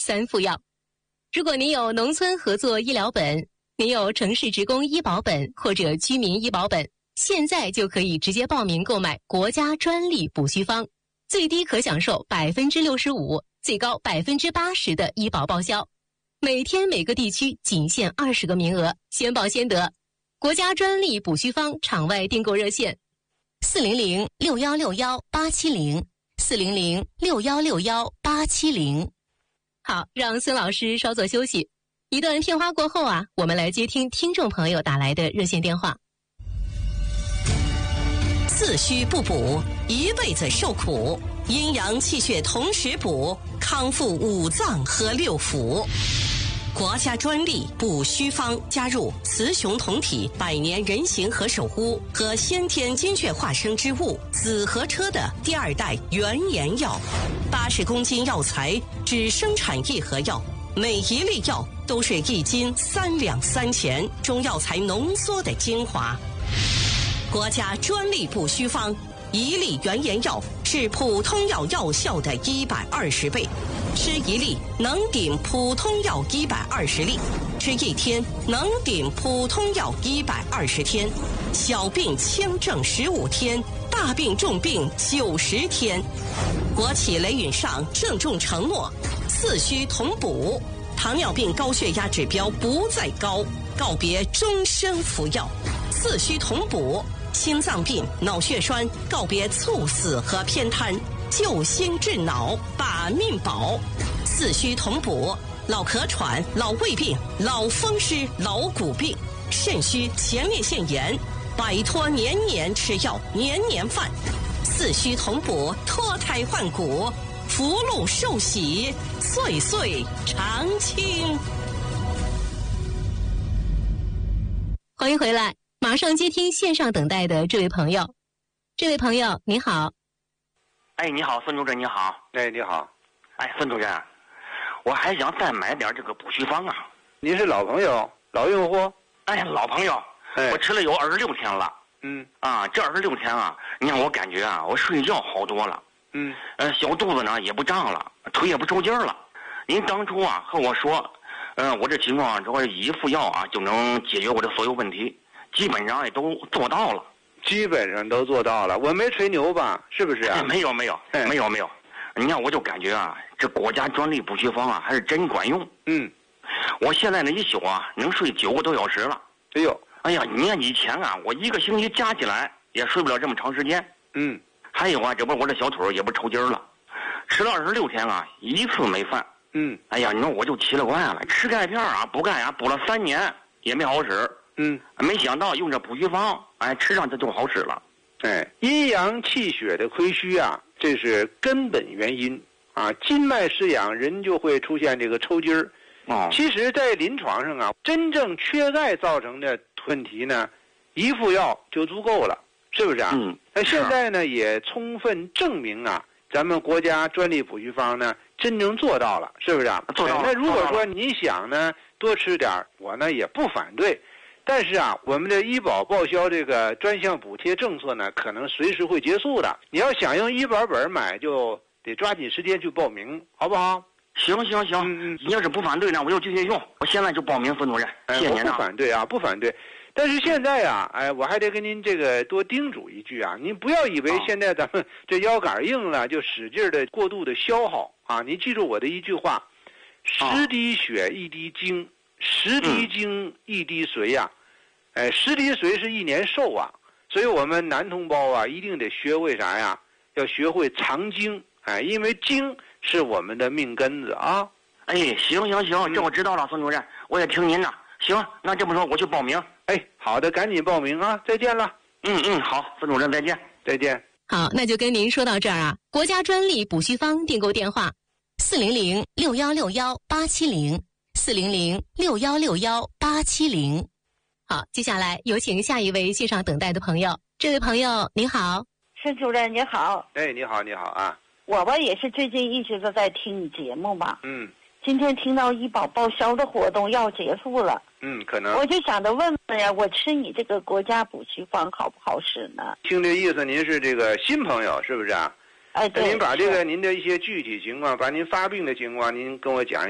3副药。如果您有农村合作医疗本，您有城市职工医保本或者居民医保本，现在就可以直接报名购买国家专利补虚方，最低可享受65%，最高80%的医保报销。每天每个地区仅限20个名额，先报先得。国家专利补虚方场外订购热线：400-6161-870，400-6161-870。好，让孙老师稍作休息。一段片花过后啊，我们来接听听众朋友打来的热线电话。 自虚不补，一辈子受苦；阴阳气血同时补，康复五脏和六腑。国家专利补虚方加入雌雄同体百年人形和首乌和先天精血化生之物紫河车的第2代原研药，80公斤药材只生产1盒药，每一粒药都是1斤3两3钱中药材浓缩的精华。国家专利补虚方1粒原研药是普通药药效的120倍，吃1粒能顶普通药120粒，吃1天能顶普通药120天，小病轻症15天，大病重病90天。国企雷允上郑重承诺，四虚同补，糖尿病高血压指标不再高，告别终生服药，四虚同补。心脏病、脑血栓告别猝死和偏瘫，救心治脑，把命保。四虚同补，老咳喘、老胃病、老风湿、老骨病、肾虚、前列腺炎，摆脱年年吃药、年年犯。四虚同补，脱胎换骨，福禄寿喜，岁岁常青。 欢迎回来。马上接听线上等待的这位朋友。这位朋友你好。 哎，你好，孙主任你好。 哎，你好。 哎，孙主任，我还想再买点这个补虚方啊。 您是老朋友，老用户？ 哎，老朋友，我吃了有26天了。这26天啊，你让我感觉啊，我睡觉好多了。小肚子呢也不胀了，腿也不抽筋了。您当初啊和我说，我这情况这1副药啊就能解决我的所有问题。基本上也都做到了， 基本上都做到了。我没吹牛吧？是不是啊？ 没有。你看，我就感觉啊，这国家专利补虚方啊，还是真管用。我现在呢一宿啊，能睡9个多小时了。哎呀，你看以前啊，我1个星期加起来也睡不了这么长时间。还有啊，这不我这小腿也不抽筋了，吃了26天啊，1次没犯。哎呀，你说我就奇了怪了，吃钙片啊，补钙啊，补了3年也没好使。没想到用这补虚方，吃上它就好使了。 阴阳气血的亏虚啊，这是根本原因啊。筋脉失养，人就会出现这个抽筋儿。其实，在临床上啊，真正缺钙造成的问题呢，1副药就足够了，是不是啊？那现在呢，也充分证明啊，咱们国家专利补虚方呢，真正做到了，是不是啊？ 做到了。 那如果说你想呢，多吃点，我呢也不反对。但是啊，我们的医保报销这个专项补贴政策呢，可能随时会结束的。你要想用医保本买，就得抓紧时间去报名，好不好？ 行。你要是不反对呢，我就继续用。我现在就报名，孙主任。谢谢您啊。 不反对啊，不反对。但是现在啊，我还得跟您这个多叮嘱一句啊，您不要以为现在咱们这腰杆硬了，就使劲的过度的消耗啊。您记住我的一句话：10滴血1滴精，10滴精1滴髓呀。10滴髓是1年寿啊，所以我们男同胞啊，一定得学会啥呀？要学会藏精，因为精是我们的命根子啊。 行，这我知道了，孙主任，我也听您的。行，那这么说我去报名。 好的，赶紧报名啊！再见了。 好，孙主任再见。 再见。 好，那就跟您说到这儿啊。国家专利补虚方订购电话：400-6161-870，400-6161-870。好，接下来有请下一位线上等待的朋友。这位朋友你好。 孙主任你好。 你好啊。 我吧也是最近一直都在听你节目嘛。今天听到医保报销的活动要结束了。 可能。 我就想着问问呀，我吃你这个国家补虚方好不好使呢？ 听这意思，您是这个新朋友是不是啊？ 对。 那您把这个您的一些具体情况，把您发病的情况，您跟我讲一下。